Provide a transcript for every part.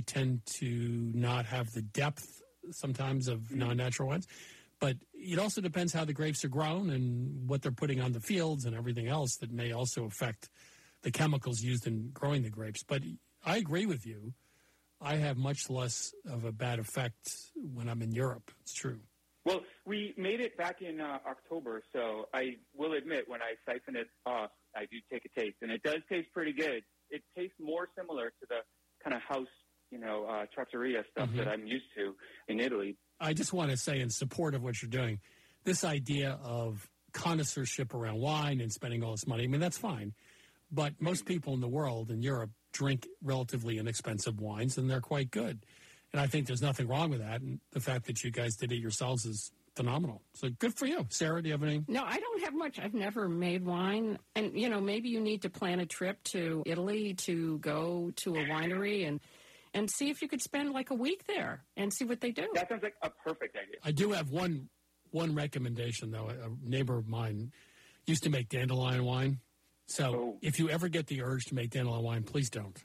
tend to not have the depth sometimes of non-natural wines. But it also depends how the grapes are grown and what they're putting on the fields and everything else that may also affect the chemicals used in growing the grapes. But I agree with you. I have much less of a bad effect when I'm in Europe. It's true. Well, we made it back in October, so I will admit when I siphon it off, I do take a taste, and it does taste pretty good. It tastes more similar to the kind of house, trattoria stuff that I'm used to in Italy. I just want to say in support of what you're doing, this idea of connoisseurship around wine and spending all this money, I mean, that's fine. But most people in the world, in Europe, drink relatively inexpensive wines, and they're quite good. And I think there's nothing wrong with that. And the fact that you guys did it yourselves is phenomenal. So good for you. Sarah, do you have any? No, I don't have much. I've never made wine. And, maybe you need to plan a trip to Italy to go to a winery and see if you could spend like a week there and see what they do. That sounds like a perfect idea. I do have one recommendation, though. A neighbor of mine used to make dandelion wine. So if you ever get the urge to make dandelion wine, please don't.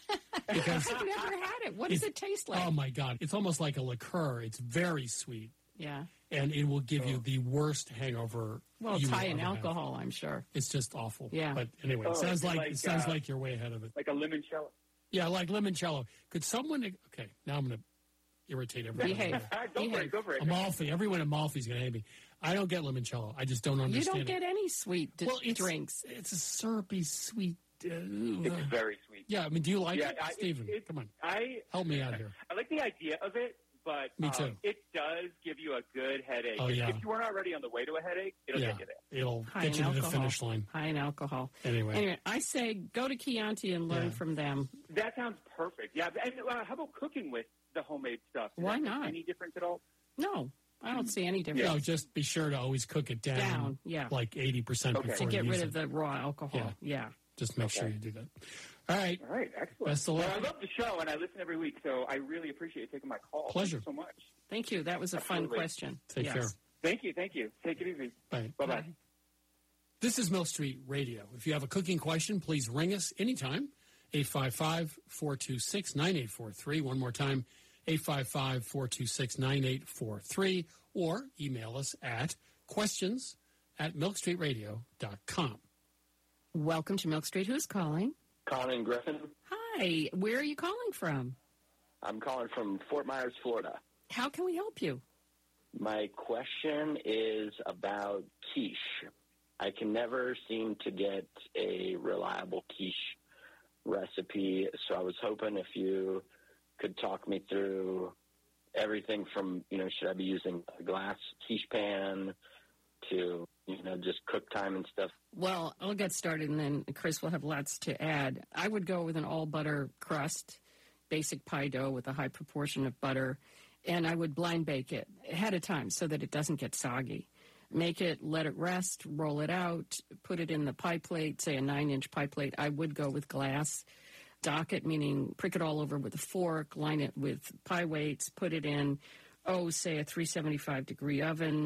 Because I've never had it. What does it taste like? Oh, my God. It's almost like a liqueur. It's very sweet. Yeah. And it will give you the worst hangover. Well, it's high in alcohol, I'm sure. It's just awful. Yeah. But anyway, it sounds like you're way ahead of it. Like a limoncello. Yeah, like limoncello. Could someone... Okay, now I'm going to irritate everyone. Behave. Go for it. Amalfi. Everyone at Amalfi is going to hate me. I don't get limoncello. I just don't understand You don't get any sweet drinks. It's a syrupy, sweet... it's very sweet. Yeah, I mean, do you like it? Stephen, come on. Help me out here. I like the idea of it, but me too. It does give you a good headache. Oh, yeah. If you weren't already on the way to a headache, it'll get you there. It'll get you to the finish line. High in alcohol. Anyway, I say go to Chianti and learn from them. That sounds perfect. Yeah, and how about cooking with the homemade stuff? Why not? Any difference at all? No. I don't see any difference. No, just be sure to always cook it down like 80% before you use it. To get rid of the raw alcohol. Yeah. Just make sure you do that. All right, excellent. Best of luck. Well, I love the show, and I listen every week, so I really appreciate you taking my call. Pleasure. Thank you so much. Thank you. That was a fun question. Take care. Thank you. Take it easy. Bye. Bye-bye. This is Milk Street Radio. If you have a cooking question, please ring us anytime, 855-426-9843. One more time, 855-426-9843, or email us at questions@milkstreetradio.com. Welcome to Milk Street. Who's calling? Colin Griffin. Hi. Where are you calling from? I'm calling from Fort Myers, Florida. How can we help you? My question is about quiche. I can never seem to get a reliable quiche recipe, so I was hoping if you could talk me through everything from, should I be using a glass quiche pan to, just cook time and stuff? Well, I'll get started, and then Chris will have lots to add. I would go with an all-butter crust, basic pie dough with a high proportion of butter, and I would blind bake it ahead of time so that it doesn't get soggy. Make it, let it rest, roll it out, put it in the pie plate, say a 9-inch pie plate. I would go with glass. Dock it, meaning prick it all over with a fork, line it with pie weights, put it in, say a 375-degree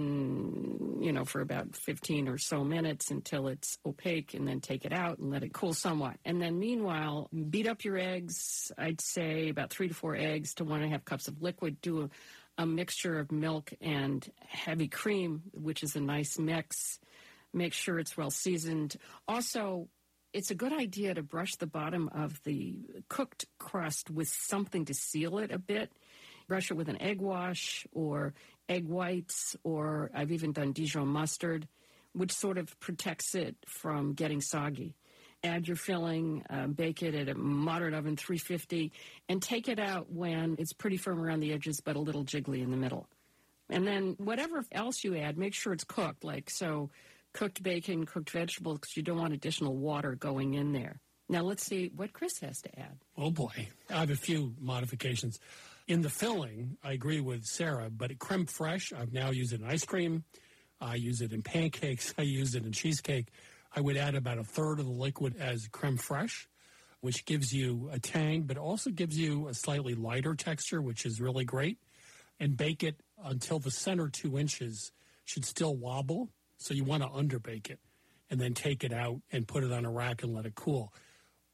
oven, for about 15 or so minutes until it's opaque, and then take it out and let it cool somewhat. And then meanwhile, beat up your eggs. I'd say about 3 to 4 eggs to 1.5 cups of liquid. Do a mixture of milk and heavy cream, which is a nice mix. Make sure it's well seasoned. Also, it's a good idea to brush the bottom of the cooked crust with something to seal it a bit. Brush it with an egg wash or egg whites, or I've even done Dijon mustard, which sort of protects it from getting soggy. Add your filling, bake it at a moderate oven, 350, and take it out when it's pretty firm around the edges but a little jiggly in the middle. And then whatever else you add, make sure it's cooked, cooked bacon, cooked vegetables, because you don't want additional water going in there. Now let's see what Chris has to add. Oh, boy. I have a few modifications. In the filling, I agree with Sarah, but at creme fraiche, I've now used it in ice cream. I use it in pancakes. I use it in cheesecake. I would add about a third of the liquid as creme fraiche, which gives you a tang, but also gives you a slightly lighter texture, which is really great. And bake it until the center 2 inches should still wobble. So you want to underbake it and then take it out and put it on a rack and let it cool.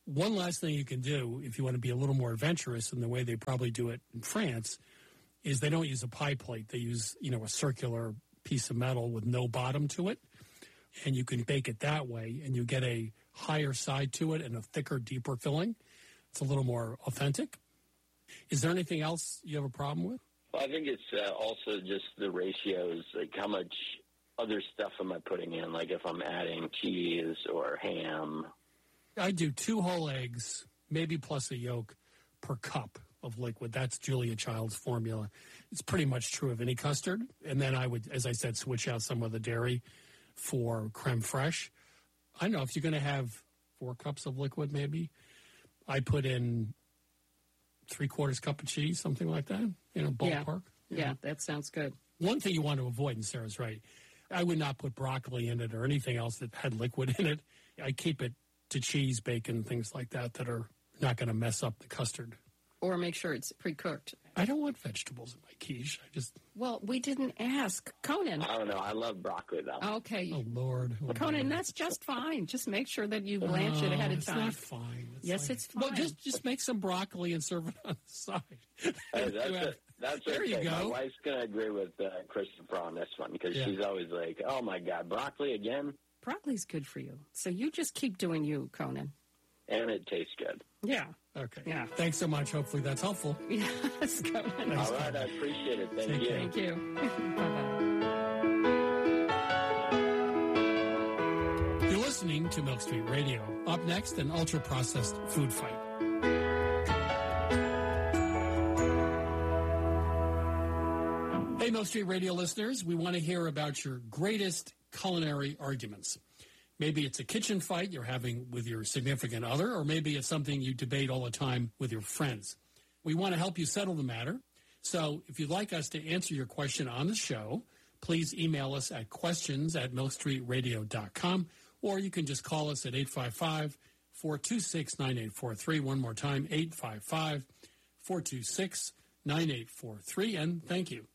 One last thing you can do if you want to be a little more adventurous in the way they probably do it in France is they don't use a pie plate. They use, a circular piece of metal with no bottom to it. And you can bake it that way, and you get a higher side to it and a thicker, deeper filling. It's a little more authentic. Is there anything else you have a problem with? Well, I think it's also just the ratios, like how much other stuff am I putting in, like if I'm adding cheese or ham. I do 2 whole eggs, maybe plus a yolk, per cup of liquid. That's Julia Child's formula. It's pretty much true of any custard. And then I would, as I said, switch out some of the dairy for creme fraiche. I don't know, if you're going to have 4 cups of liquid, maybe, I put in 3/4 cup of cheese, something like that, ballpark. Yeah, that sounds good. One thing you want to avoid, and Sarah's right, I would not put broccoli in it or anything else that had liquid in it. I keep it to cheese, bacon, things like that are not going to mess up the custard. Or make sure it's pre-cooked. I don't want vegetables in my quiche. Well, we didn't ask. Conan. I don't know. I love broccoli, though. Okay. Oh, Lord. Conan, that's just fine. Just make sure that you blanch it ahead of time. It's not fine. It's fine. Well, just make some broccoli and serve it on the side. Hey, that's there okay. You go. My wife's going to agree with Christopher on this one because she's always like, oh, my God, broccoli again? Broccoli's good for you. So you just keep doing you, Conan. And it tastes good. Yeah. Okay. Yeah. Thanks so much. Hopefully that's helpful. Yes, Conan. All right. I appreciate it. Thank you. Thank you. Bye-bye. You're listening to Milk Street Radio. Up next, an ultra-processed food fight. Hey, Milk Street Radio listeners, we want to hear about your greatest culinary arguments. Maybe it's a kitchen fight you're having with your significant other, or maybe it's something you debate all the time with your friends. We want to help you settle the matter. So if you'd like us to answer your question on the show, please email us at questions@milkstreetradio.com, or you can just call us at 855-426-9843. One more time, 855-426-9843, and thank you.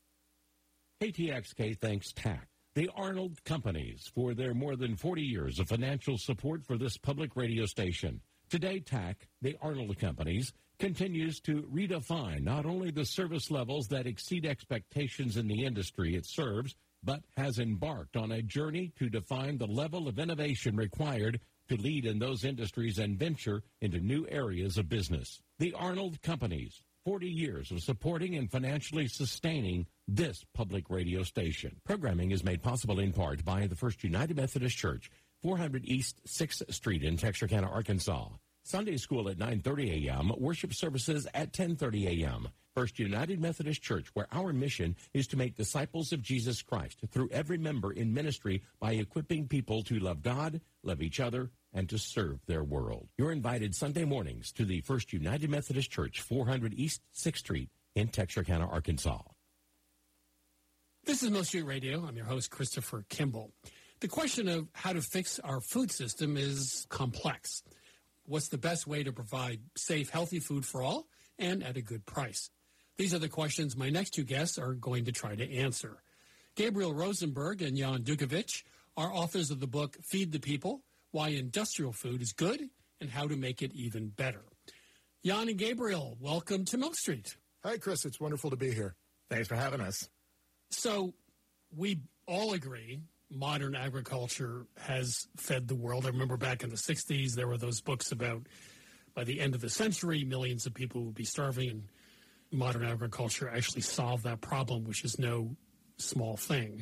KTXK thanks TAC, the Arnold Companies, for their more than 40 years of financial support for this public radio station. Today, TAC, the Arnold Companies, continues to redefine not only the service levels that exceed expectations in the industry it serves, but has embarked on a journey to define the level of innovation required to lead in those industries and venture into new areas of business. The Arnold Companies, 40 years of supporting and financially sustaining this public radio station. Programming is made possible in part by the First United Methodist Church, 400 East 6th Street in Texarkana, Arkansas. Sunday school at 9:30 a.m., worship services at 10:30 a.m. First United Methodist Church, where our mission is to make disciples of Jesus Christ through every member in ministry by equipping people to love God, love each other, and to serve their world. You're invited Sunday mornings to the First United Methodist Church, 400 East 6th Street in Texarkana, Arkansas. This is Milk Street Radio. I'm your host, Christopher Kimball. The question of how to fix our food system is complex. What's the best way to provide safe, healthy food for all and at a good price? These are the questions my next two guests are going to try to answer. Gabriel Rosenberg and Jan Dukovic are authors of the book Feed the People, Why Industrial Food is Good and How to Make It Even Better. Jan and Gabriel, welcome to Milk Street. Hi, Chris. It's wonderful to be here. Thanks for having us. So we all agree modern agriculture has fed the world. I remember back in the 60s, there were those books about by the end of the century, millions of people would be starving, and modern agriculture actually solved that problem, which is no small thing.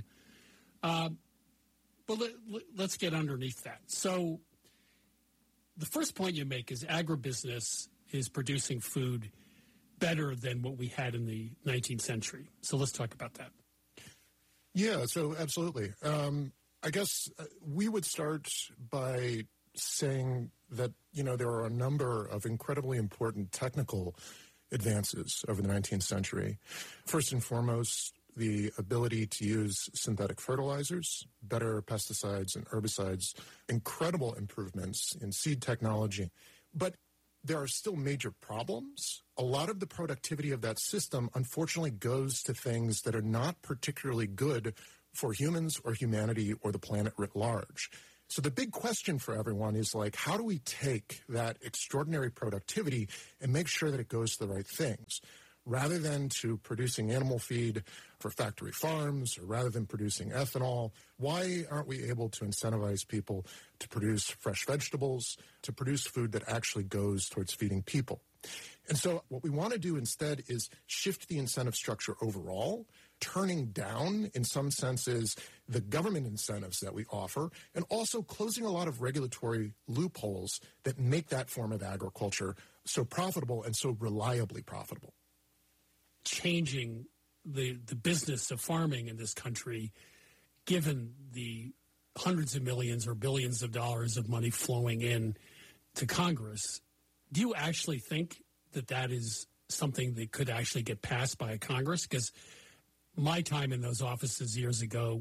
But let's get underneath that. So the first point you make is agribusiness is producing food better than what we had in the 19th century. So let's talk about that. Yeah, so absolutely. I guess we would start by saying that, there are a number of incredibly important technical advances over the 19th century. First and foremost, the ability to use synthetic fertilizers, better pesticides and herbicides, incredible improvements in seed technology. But there are still major problems. A lot of the productivity of that system, unfortunately, goes to things that are not particularly good for humans or humanity or the planet writ large. So the big question for everyone is like, how do we take that extraordinary productivity and make sure that it goes to the right things? Rather than to producing animal feed for factory farms, or rather than producing ethanol, why aren't we able to incentivize people to produce fresh vegetables, to produce food that actually goes towards feeding people? And so what we want to do instead is shift the incentive structure overall, turning down, in some senses, the government incentives that we offer, and also closing a lot of regulatory loopholes that make that form of agriculture so profitable and so reliably profitable. Changing the business of farming in this country, given the hundreds of millions or billions of dollars of money flowing in to Congress, do you actually think that that is something that could actually get passed by a Congress? Because my time in those offices years ago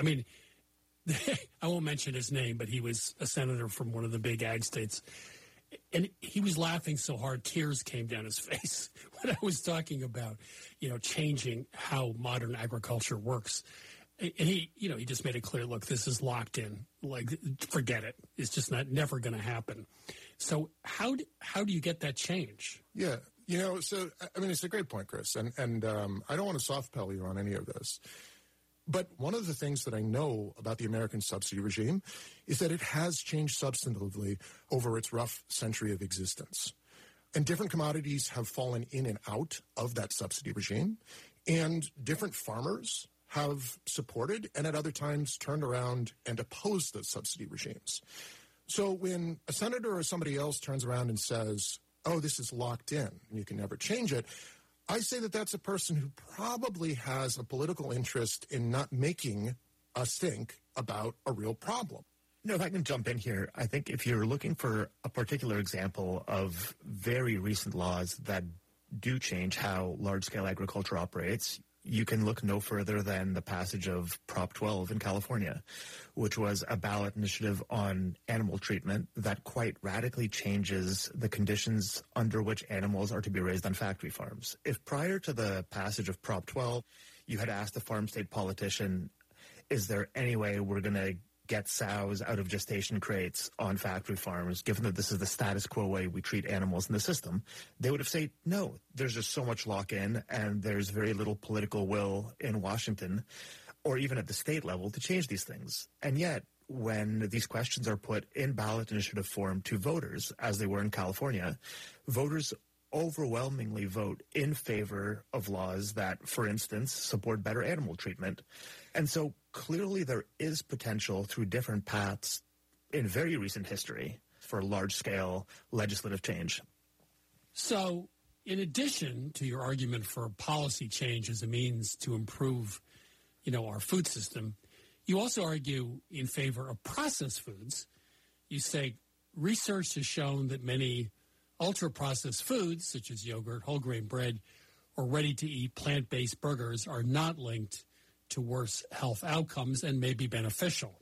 I won't mention his name, but he was a senator from one of the big ag states. And he was laughing so hard, tears came down his face when I was talking about, changing how modern agriculture works. And he just made it clear, look, this is locked in. Like, forget it. It's just never going to happen. So how do you get that change? Yeah. It's a great point, Chris. And I don't want to soft pedal you on any of this. But one of the things that I know about the American subsidy regime is that it has changed substantively over its rough century of existence. And different commodities have fallen in and out of that subsidy regime. And different farmers have supported and at other times turned around and opposed those subsidy regimes. So when a senator or somebody else turns around and says, oh, this is locked in and you can never change it, I say that that's a person who probably has a political interest in not making us think about a real problem. No, if I can jump in here, I think if you're looking for a particular example of very recent laws that do change how large-scale agriculture operates, you can look no further than the passage of Prop 12 in California, which was a ballot initiative on animal treatment that quite radically changes the conditions under which animals are to be raised on factory farms. If prior to the passage of Prop 12, you had asked a farm state politician, is there any way we're going to get sows out of gestation crates on factory farms, given that this is the status quo way we treat animals in the system, they would have said, no, there's just so much lock-in and there's very little political will in Washington or even at the state level to change these things. And yet, when these questions are put in ballot initiative form to voters, as they were in California, voters overwhelmingly vote in favor of laws that, for instance, support better animal treatment. And so clearly there is potential through different paths in very recent history for large-scale legislative change. So in addition to your argument for policy change as a means to improve, our food system, you also argue in favor of processed foods. You say research has shown that many ultra-processed foods, such as yogurt, whole grain bread, or ready-to-eat plant-based burgers, are not linked to worse health outcomes and may be beneficial.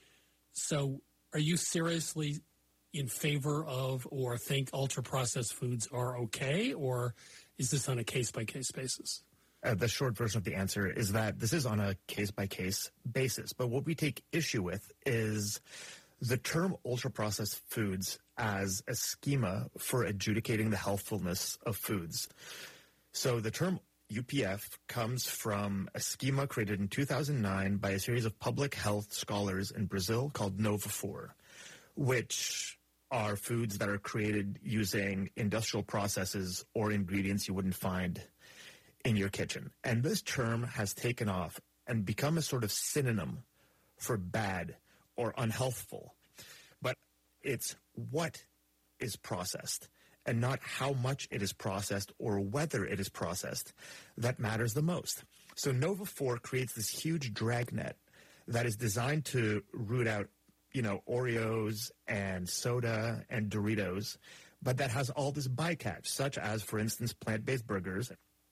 So are you seriously in favor of or think ultra-processed foods are okay, or is this on a case-by-case basis? The short version of the answer is that this is on a case-by-case basis. But what we take issue with is the term ultra-processed foods as a schema for adjudicating the healthfulness of foods. So the term UPF comes from a schema created in 2009 by a series of public health scholars in Brazil called Nova4, which are foods that are created using industrial processes or ingredients you wouldn't find in your kitchen. And this term has taken off and become a sort of synonym for bad or unhealthful. But it's what is processed and not how much it is processed or whether it is processed that matters the most. So Nova4 creates this huge dragnet that is designed to root out, Oreos and soda and Doritos, but that has all this bycatch, such as, for instance, plant-based burgers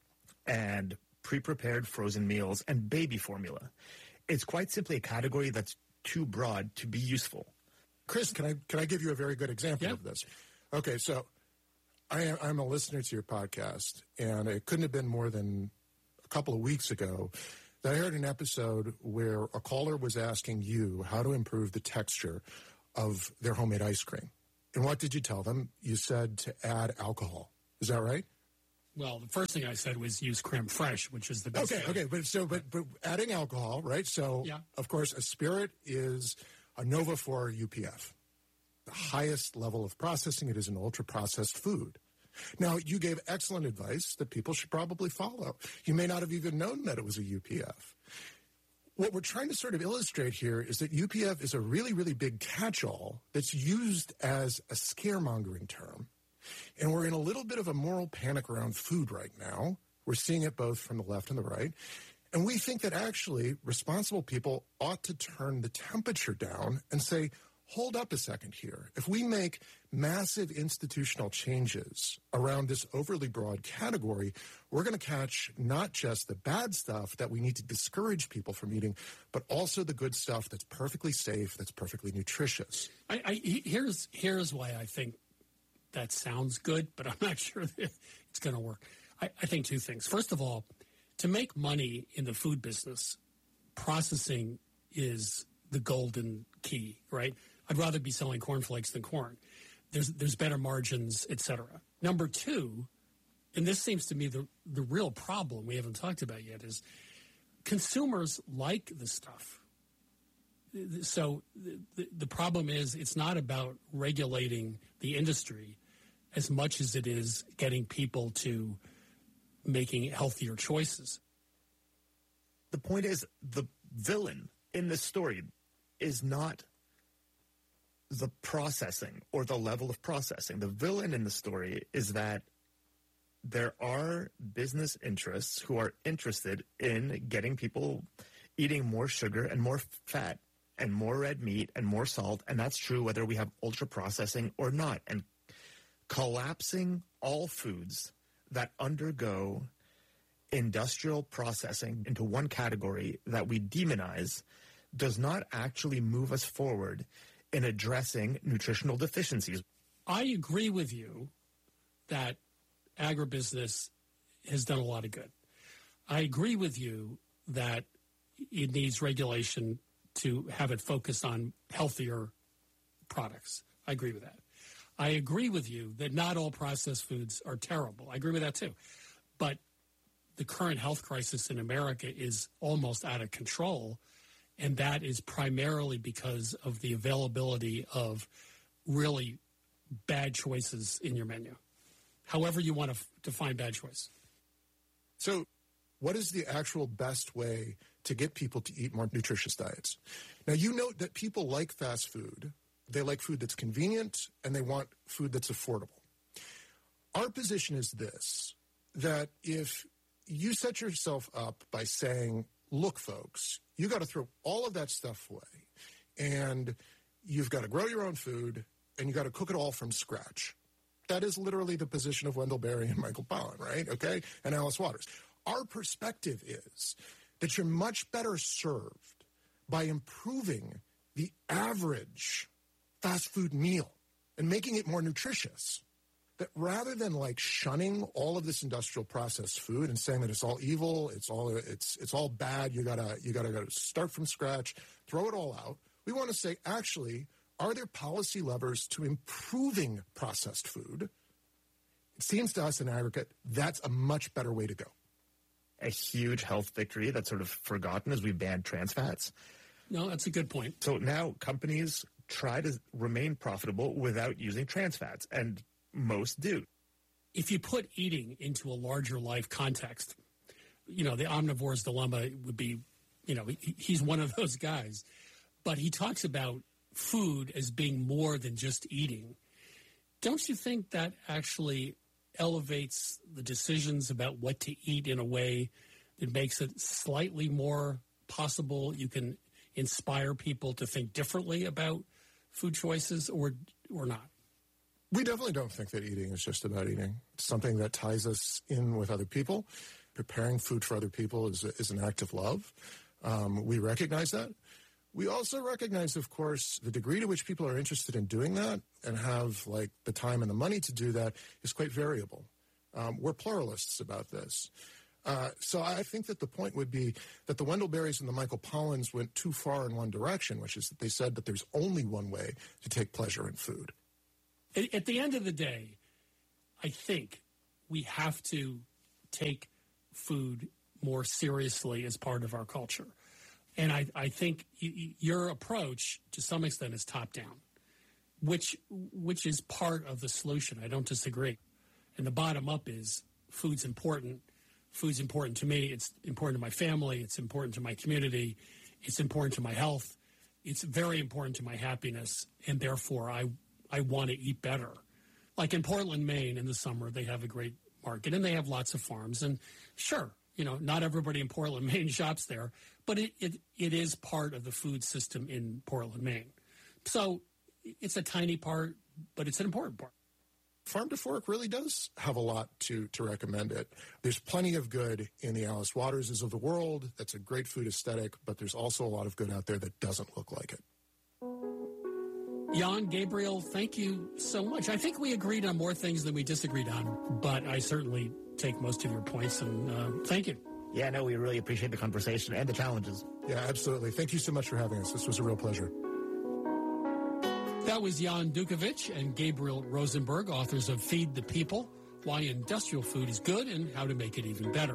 and pre-prepared frozen meals and baby formula. It's quite simply a category that's too broad to be useful. Chris, can I give you a very good example of this? Okay, so I'm a listener to your podcast, and it couldn't have been more than a couple of weeks ago that I heard an episode where a caller was asking you how to improve the texture of their homemade ice cream. And what did you tell them? You said to add alcohol. Is that right? Well, the first thing I said was use creme fraiche, which is the best. Okay. But adding alcohol, right? So, yeah. Of course, a spirit is a Nova 4 UPF. The highest level of processing. It is an ultra-processed food. Now, you gave excellent advice that people should probably follow. You may not have even known that it was a UPF. What we're trying to sort of illustrate here is that UPF is a really, really big catch-all that's used as a scaremongering term. And we're in a little bit of a moral panic around food right now. We're seeing it both from the left and the right. And we think that actually responsible people ought to turn the temperature down and say, hold up a second here. If we make massive institutional changes around this overly broad category, we're going to catch not just the bad stuff that we need to discourage people from eating, but also the good stuff that's perfectly safe, that's perfectly nutritious. Here's why I think that sounds good, but I'm not sure that it's going to work. I think two things. First of all, to make money in the food business, processing is the golden key, right? I'd rather be selling cornflakes than corn. There's better margins, et cetera. Number two, and this seems to me the real problem we haven't talked about yet, is consumers like the stuff. So the problem is it's not about regulating the industry as much as it is getting people to making healthier choices. The point is the villain in this story is not the processing or the level of processing. The villain in the story is that there are business interests who are interested in getting people eating more sugar and more fat and more red meat and more salt, and that's true whether we have ultra processing or not. And collapsing all foods that undergo industrial processing into one category that we demonize does not actually move us forward in addressing nutritional deficiencies. I agree with you that agribusiness has done a lot of good. I agree with you that it needs regulation to have it focus on healthier products. I agree with that. I agree with you that not all processed foods are terrible. I agree with that too. But the current health crisis in America is almost out of control, and that is primarily because of the availability of really bad choices in your menu, however you want to define bad choice. So what is the actual best way to get people to eat more nutritious diets? Now, you note that people like fast food. They like food that's convenient, and they want food that's affordable. Our position is this, that if you set yourself up by saying, look, folks, you got to throw all of that stuff away, and you've got to grow your own food, and you got to cook it all from scratch. That is literally the position of Wendell Berry and Michael Pollan, right? Okay? And Alice Waters. Our perspective is that you're much better served by improving the average fast food meal and making it more nutritious. That rather than like shunning all of this industrial processed food and saying that it's all evil, it's all bad, you gotta start from scratch, throw it all out. We want to say, actually, are there policy levers to improving processed food? It seems to us in aggregate that's a much better way to go. A huge health victory that's sort of forgotten as we banned trans fats. No, that's a good point. So now companies try to remain profitable without using trans fats, and most do. If you put eating into a larger life context, the omnivore's dilemma would be, he's one of those guys. But he talks about food as being more than just eating. Don't you think that actually elevates the decisions about what to eat in a way that makes it slightly more possible? You can inspire people to think differently about food choices or not? We definitely don't think that eating is just about eating. It's something that ties us in with other people. Preparing food for other people is an act of love. We recognize that. We also recognize, of course, the degree to which people are interested in doing that and have the time and the money to do that is quite variable. We're pluralists about this. So I think that the point would be that the Wendell Berrys and the Michael Pollins went too far in one direction, which is that they said that there's only one way to take pleasure in food. At the end of the day, I think we have to take food more seriously as part of our culture. And I think your approach, to some extent, is top-down, which is part of the solution. I don't disagree. And the bottom-up is food's important. Food's important to me. It's important to my family. It's important to my community. It's important to my health. It's very important to my happiness. And therefore, I want to eat better. Like in Portland, Maine, in the summer, they have a great market, and they have lots of farms. And sure, not everybody in Portland, Maine shops there, but it is part of the food system in Portland, Maine. So it's a tiny part, but it's an important part. Farm to Fork really does have a lot to recommend it. There's plenty of good in the Alice Waterses of the world. That's a great food aesthetic, but there's also a lot of good out there that doesn't look like it. Jan, Gabriel, thank you so much. I think we agreed on more things than we disagreed on, but I certainly take most of your points, and thank you. Yeah, no, we really appreciate the conversation and the challenges. Yeah, absolutely. Thank you so much for having us. This was a real pleasure. That was Jan Dukovic and Gabriel Rosenberg, authors of Feed the People, Why Industrial Food is Good and How to Make It Even Better.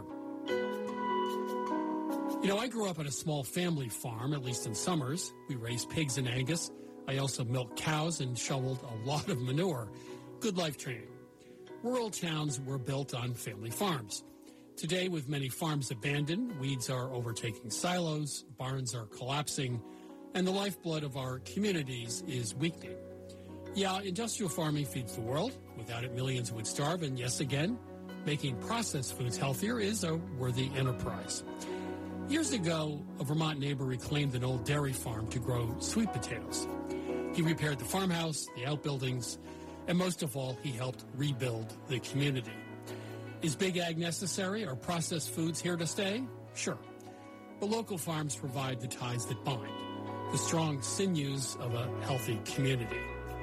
I grew up on a small family farm, at least in summers. We raised pigs in Angus. I also milked cows and shoveled a lot of manure. Good life training. Rural towns were built on family farms. Today, with many farms abandoned, weeds are overtaking silos, barns are collapsing, and the lifeblood of our communities is weakening. Yeah, industrial farming feeds the world. Without it, millions would starve. And yes, again, making processed foods healthier is a worthy enterprise. Years ago, a Vermont neighbor reclaimed an old dairy farm to grow sweet potatoes. He repaired the farmhouse, the outbuildings, and most of all, he helped rebuild the community. Is Big Ag necessary? Are processed foods here to stay? Sure. But local farms provide the ties that bind, the strong sinews of a healthy community.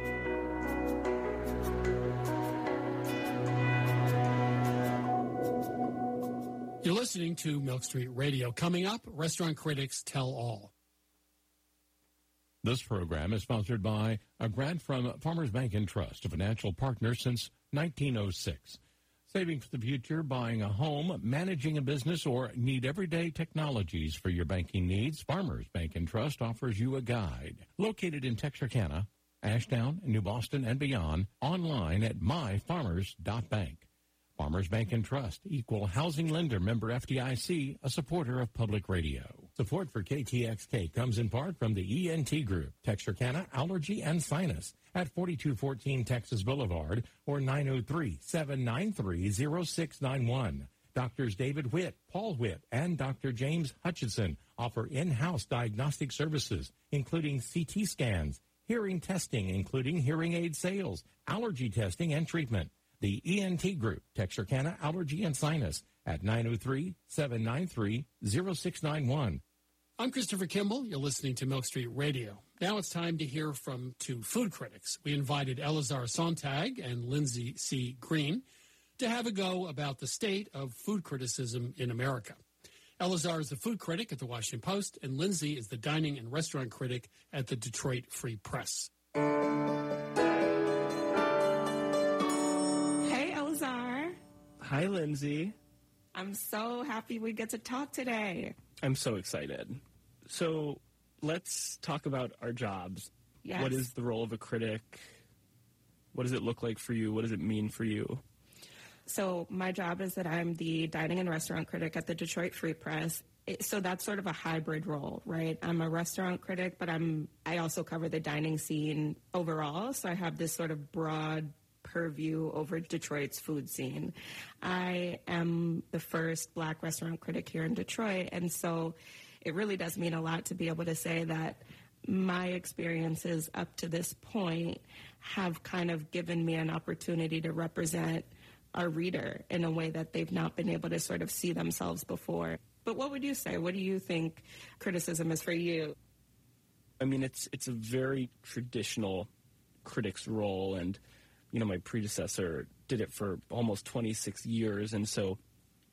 You're listening to Milk Street Radio. Coming up, Restaurant Critics Tell All. This program is sponsored by a grant from Farmers Bank and Trust, a financial partner since 1906. Saving for the future, buying a home, managing a business, or need everyday technologies for your banking needs, Farmers Bank and Trust offers you a guide. Located in Texarkana, Ashdown, New Boston, and beyond, online at myfarmers.bank. Farmers Bank and Trust, equal housing lender, member FDIC, a supporter of public radio. Support for KTXK comes in part from the ENT Group, Texarkana Allergy and Sinus, at 4214 Texas Boulevard or 903-793-0691. Doctors David Witt, Paul Witt, and Dr. James Hutchinson offer in-house diagnostic services, including CT scans, hearing testing, including hearing aid sales, allergy testing, and treatment. The ENT Group, Texarkana Allergy and Sinus, at 903-793-0691. I'm Christopher Kimball. You're listening to Milk Street Radio. Now it's time to hear from two food critics. We invited Elazar Sontag and Lindsay C. Green to have a go about the state of food criticism in America. Elazar is the food critic at the Washington Post, and Lindsay is the dining and restaurant critic at the Detroit Free Press. Hi, Lindsay. I'm so happy we get to talk today. I'm so excited. So let's talk about our jobs. Yes. What is the role of a critic? What does it look like for you? What does it mean for you? So my job is that I'm the dining and restaurant critic at the Detroit Free Press. So that's sort of a hybrid role, right? I'm a restaurant critic, but I also cover the dining scene overall. So I have this sort of broad purview over Detroit's food scene. I am the first Black restaurant critic here in Detroit, and so it really does mean a lot to be able to say that my experiences up to this point have kind of given me an opportunity to represent our reader in a way that they've not been able to sort of see themselves before. But what would you say? What do you think criticism is for you? I mean, it's a very traditional critic's role, and my predecessor did it for almost 26 years, and so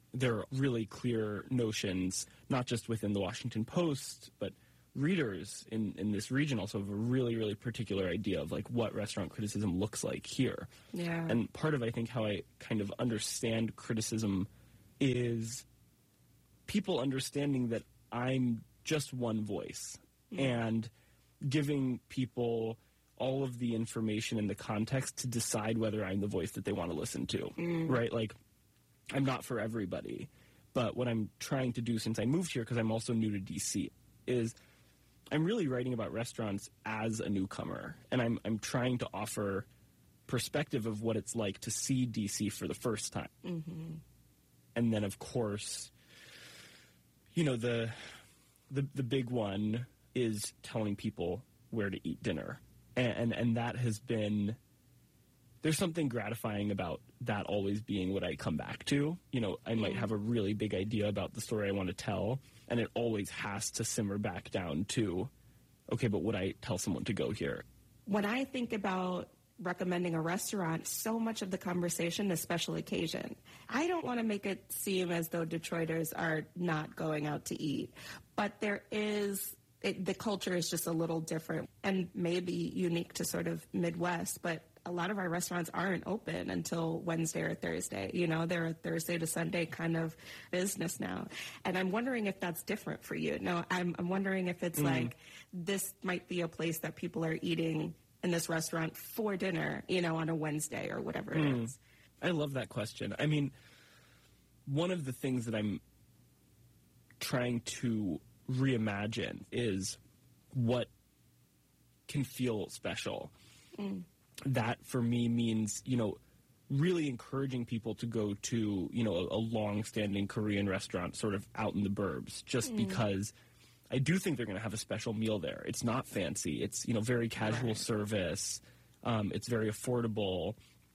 there are really clear notions, not just within the Washington Post, but readers in this region also have a really, really particular idea of like what restaurant criticism looks like here. Yeah. And part of, I think, how I kind of understand criticism is people understanding that I'm just one voice and giving people all of the information and the context to decide whether I'm the voice that they want to listen to, right? Like, I'm not for everybody. But what I'm trying to do since I moved here, because I'm also new to D.C., is I'm really writing about restaurants as a newcomer. And I'm trying to offer perspective of what it's like to see D.C. for the first time. Mm-hmm. And then, of course, you know, the big one is telling people where to eat dinner. And that has been, there's something gratifying about that always being what I come back to. You know, I might have a really big idea about the story I want to tell, and it always has to simmer back down to, okay, but would I tell someone to go here? When I think about recommending a restaurant, so much of the conversation is special occasion. I don't want to make it seem as though Detroiters are not going out to eat, but there is... the culture is just a little different and maybe unique to sort of Midwest, but a lot of our restaurants aren't open until Wednesday or Thursday. You know, they're a Thursday to Sunday kind of business now. And I'm wondering if that's different for you. No, I'm wondering if it's like this might be a place that people are eating in this restaurant for dinner, you know, on a Wednesday or whatever it is. I love that question. I mean, one of the things that I'm trying to reimagine is what can feel special. That for me means, you know, really encouraging people to go to, you know, a long-standing Korean restaurant sort of out in the burbs, just because I do think they're going to have a special meal there. It's not fancy. It's, you know, very casual service. It's very affordable.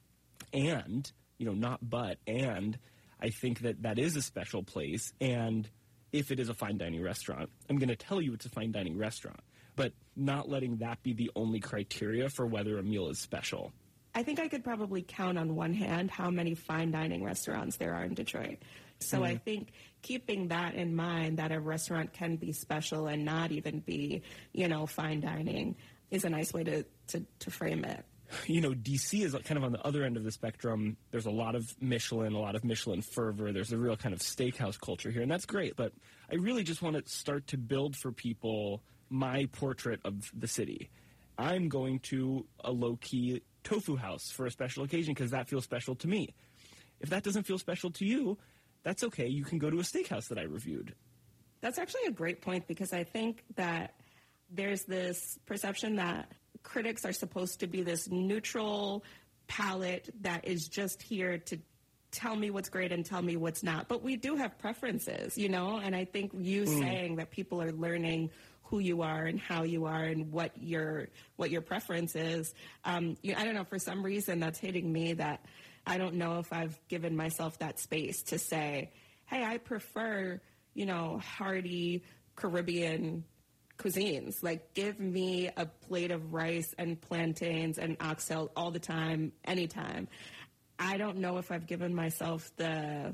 And, you know, and I think that is a special place. And if it is a fine dining restaurant, I'm going to tell you it's a fine dining restaurant, but not letting that be the only criteria for whether a meal is special. I think I could probably count on one hand how many fine dining restaurants there are in Detroit. So I think keeping that in mind, that a restaurant can be special and not even be, you know, fine dining, is a nice way to frame it. You know, D.C. is kind of on the other end of the spectrum. There's a lot of Michelin fervor. There's a real kind of steakhouse culture here, and that's great. But I really just want to start to build for people my portrait of the city. I'm going to a low-key tofu house for a special occasion because that feels special to me. If that doesn't feel special to you, that's okay. You can go to a steakhouse that I reviewed. That's actually a great point, because I think that there's this perception that critics are supposed to be this neutral palette that is just here to tell me what's great and tell me what's not. But we do have preferences, you know, and I think you saying that people are learning who you are and how you are and what your preference is. I don't know, for some reason that's hitting me, that I don't know if I've given myself that space to say, hey, I prefer, you know, hearty Caribbean cuisines. Like, give me a plate of rice and plantains and oxtail all the time, anytime. I don't know if I've given myself the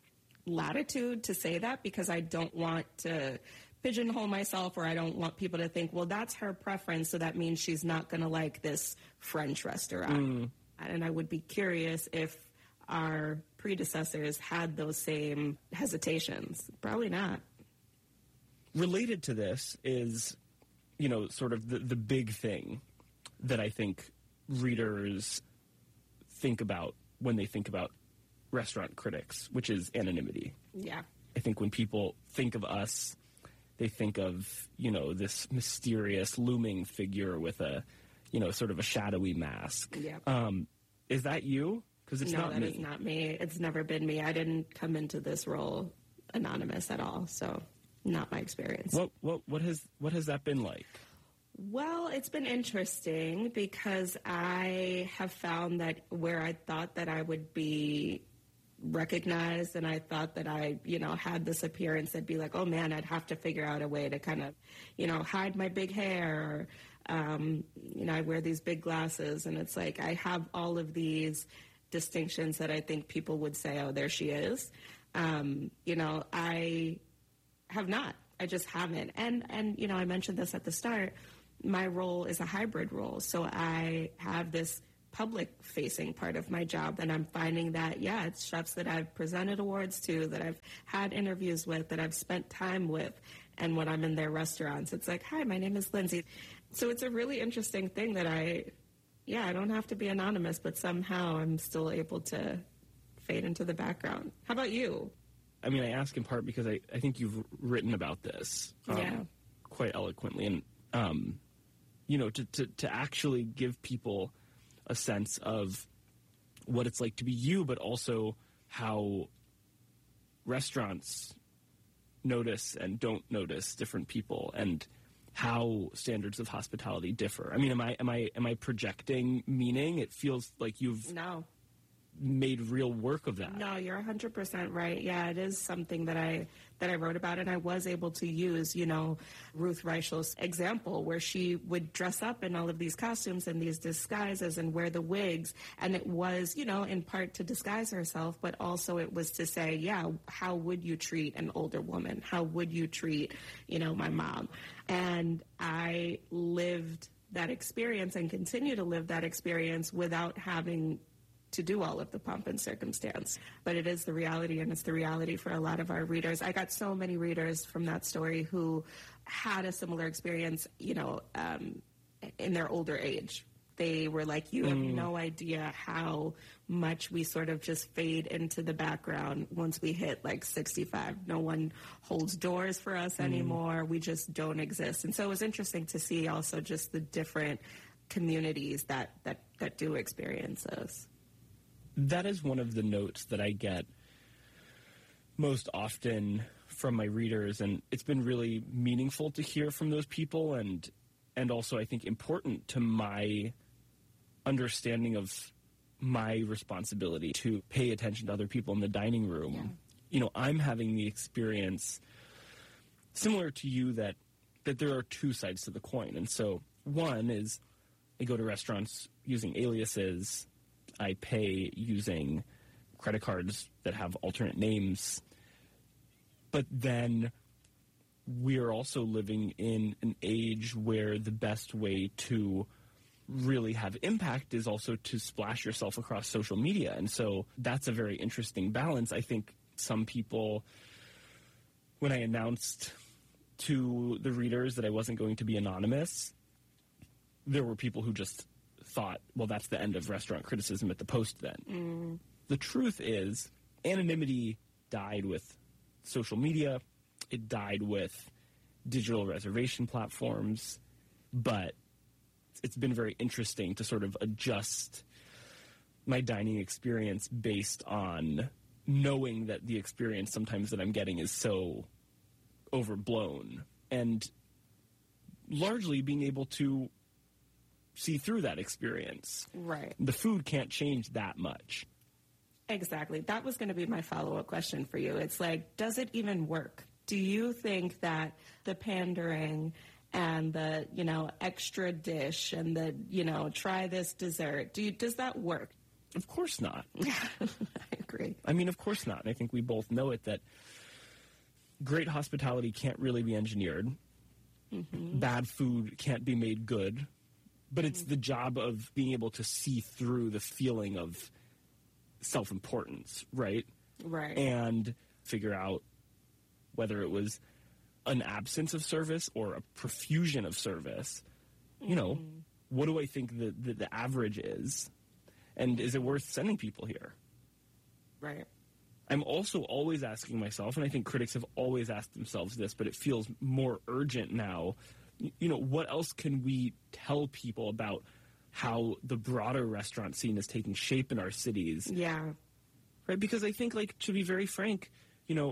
latitude to say that, because I don't want to pigeonhole myself, or I don't want people to think, well, that's her preference, so that means she's not going to like this French restaurant. And I would be curious if our predecessors had those same hesitations. Probably not. Related to this is, you know, sort of the big thing that I think readers think about when they think about restaurant critics, which is anonymity. Yeah. I think when people think of us, they think of, you know, this mysterious looming figure with a, you know, sort of a shadowy mask. Yeah. Is that you? Because it's not me. No, that is not me. It's never been me. I didn't come into this role anonymous at all, so not my experience. What has that been like? Well, it's been interesting, because I have found that where I thought that I would be recognized and I thought that I, you know, had this appearance, that'd be like, oh man, I'd have to figure out a way to kind of, you know, hide my big hair, or, you know, I wear these big glasses, and it's like I have all of these distinctions that I think people would say, oh, there she is. I have not. I just haven't. And I mentioned this at the start. My role is a hybrid role. So I have this public-facing part of my job, and I'm finding that, it's chefs that I've presented awards to, that I've had interviews with, that I've spent time with. And when I'm in their restaurants, it's like, hi, my name is Lindsay. So it's a really interesting thing that I don't have to be anonymous, but somehow I'm still able to fade into the background. How about you? I mean, I ask in part because I think you've written about this quite eloquently. And, to actually give people a sense of what it's like to be you, but also how restaurants notice and don't notice different people and how standards of hospitality differ. I mean, am I projecting meaning? It feels like you've made real work of that. No, you're 100% right. Yeah, it is something that I wrote about, and I was able to use, Ruth Reichel's example where she would dress up in all of these costumes and these disguises and wear the wigs, and it was, in part to disguise herself, but also it was to say, how would you treat an older woman? How would you treat, my mom? And I lived that experience and continue to live that experience without having to do all of the pomp and circumstance. But it is the reality, and it's the reality for a lot of our readers. I got so many readers from that story who had a similar experience, in their older age. They were like, you have no idea how much we sort of just fade into the background once we hit like 65. No one holds doors for us anymore. We just don't exist. And so it was interesting to see also just the different communities that do experience this. That is one of the notes that I get most often from my readers, and it's been really meaningful to hear from those people, and also I think important to my understanding of my responsibility to pay attention to other people in the dining room. Yeah. I'm having the experience similar to you that there are two sides to the coin. And so one is I go to restaurants using aliases. I pay using credit cards that have alternate names. But then we're also living in an age where the best way to really have impact is also to splash yourself across social media. And so that's a very interesting balance. I think some people, when I announced to the readers that I wasn't going to be anonymous, there were people who just thought, well, that's the end of restaurant criticism at the Post then. The truth is, anonymity died with social media. It died with digital reservation platforms. But it's been very interesting to sort of adjust my dining experience based on knowing that the experience sometimes that I'm getting is so overblown, and largely being able to see through that experience. Right. The food can't change that much. Exactly. That was going to be my follow-up question for you. It's like, does it even work? Do you think that the pandering and the, extra dish and the, try this dessert, does that work? Of course not. I agree. I mean, of course not. And I think we both know it, that great hospitality can't really be engineered. Mm-hmm. Bad food can't be made good. But it's the job of being able to see through the feeling of self-importance, right? Right. And figure out whether it was an absence of service or a profusion of service. What do I think the average is? And is it worth sending people here? Right. I'm also always asking myself, and I think critics have always asked themselves this, but it feels more urgent now, what else can we tell people about how the broader restaurant scene is taking shape in our cities? Yeah. Right? Because I think, to be very frank, in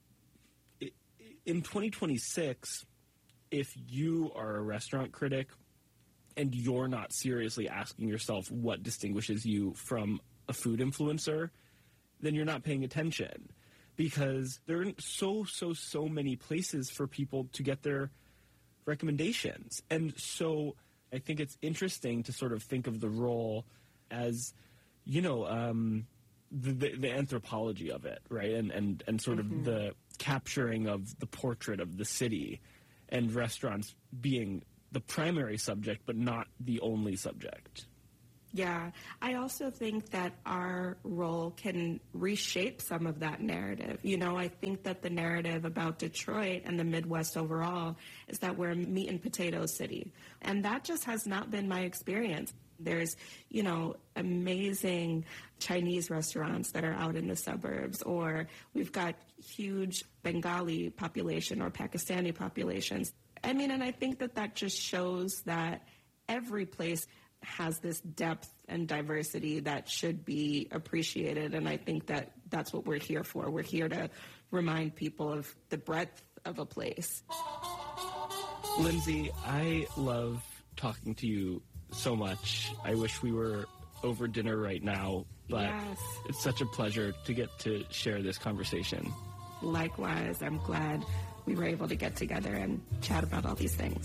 2026, if you are a restaurant critic and you're not seriously asking yourself what distinguishes you from a food influencer, then you're not paying attention. Because there are so many places for people to get their recommendations. And so I think it's interesting to sort of think of the role as, the anthropology of it, right? And sort of the capturing of the portrait of the city, and restaurants being the primary subject, but not the only subject. Yeah, I also think that our role can reshape some of that narrative. You know, I think that the narrative about Detroit and the Midwest overall is that we're a meat and potatoes city. And that just has not been my experience. There's, you know, amazing Chinese restaurants that are out in the suburbs, or we've got huge Bengali population or Pakistani populations. I mean, and I think that that just shows that every place has this depth and diversity that should be appreciated. And I think that that's what we're here for. We're here to remind people of the breadth of a place. Lindsay, I love talking to you so much. I wish we were over dinner right now, but Yes. It's such a pleasure to get to share this conversation. Likewise, I'm glad we were able to get together and chat about all these things.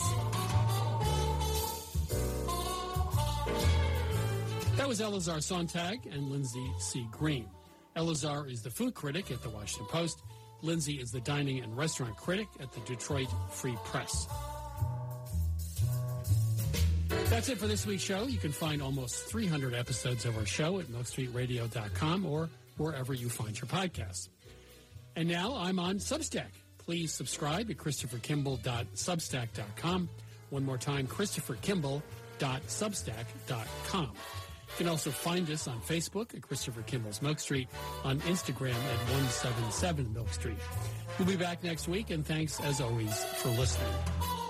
That was Elazar Sontag and Lindsay C. Green. Elazar is the food critic at the Washington Post. Lindsay is the dining and restaurant critic at the Detroit Free Press. That's it for this week's show. You can find almost 300 episodes of our show at milkstreetradio.com or wherever you find your podcasts. And now I'm on Substack. Please subscribe at christopherkimball.substack.com. One more time, christopherkimball.substack.com. You can also find us on Facebook at Christopher Kimball's Milk Street, on Instagram at 177 Milk Street. We'll be back next week, and thanks, as always, for listening.